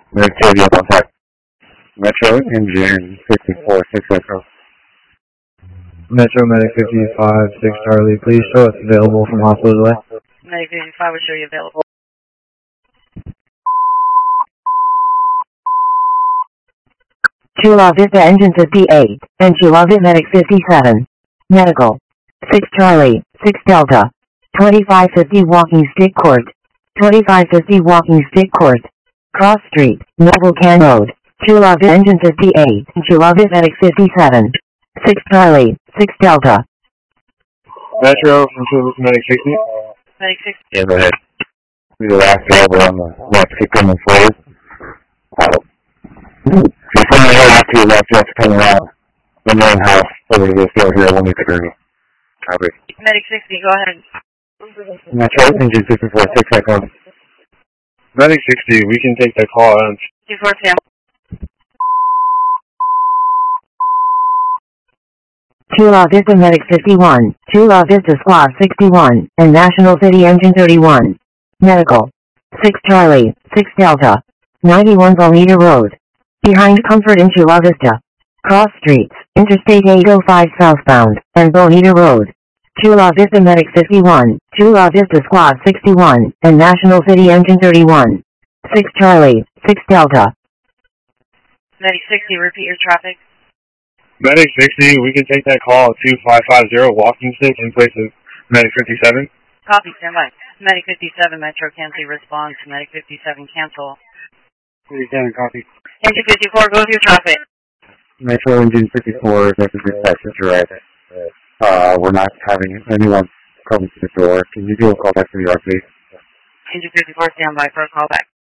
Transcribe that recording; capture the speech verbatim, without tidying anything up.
Activity on contact. Metro Engine fifty-four six Echo. Metro Medic fifty-five six Charlie, please show us available from hospital way. Medic fifty-five will show you available. Chula Vista Engine fifty-eight, and Chula Vista Medic fifty-seven. Medical. six Charlie, six Delta. twenty-five fifty Walking Stick Court. twenty-five fifty Walking Stick Court. Cross Street, Noble Can Road. Chula Vista Engine fifty-eight, and Chula Vista Medic fifty-seven. six Charlie, six Delta. Metro from Chula Vista Medic sixty. Medic sixty. Yeah, go ahead. Be the last driver on the left, keep coming forward. Out. If you're coming right to your left, you have to come around the main house over to this door here, one meter thirty. Copy. Medic sixty, go ahead. Metro Engine fifty-four six Echo. Medic sixty, we can take the call on. fifty-four Sam. Chula Vista Medic fifty-one, Chula Vista Squad sixty-one, and National City Engine thirty-one. Medical. six Charlie, six Delta. ninety-one Bonita Road. Behind Comfort in Chula Vista. Cross Streets, Interstate eight oh five southbound, and Bonita Road. Chula Vista Medic fifty-one, Chula Vista Squad sixty-one, and National City Engine thirty-one. six Charlie, six Delta. Medic sixty, repeat your traffic. Medic sixty, we can take that call at two five five zero Walking Stick in place of Medic fifty-seven. Copy, stand by. Medic fifty-seven, Metro cancel response. Medic fifty-seven, cancel. fifty-seven, copy. Engine fifty-four, go with your traffic. Metro Engine fifty-four, that's a dispatch, that's right. Uh, we're not having anyone come to the door. Can you do a call back to the R, please? Engine fifty-four, stand by for a call back.